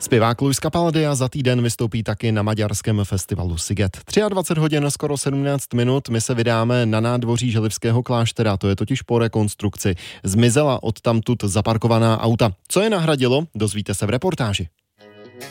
Zpěvák Luis Capaldi za týden vystoupí taky na maďarském festivalu Sziget. 23 hodin, skoro 17 minut, my se vydáme na nádvoří Želivského kláštera, to je totiž po rekonstrukci. Zmizela odtamtud zaparkovaná auta. Co je nahradilo, dozvíte se v reportáži.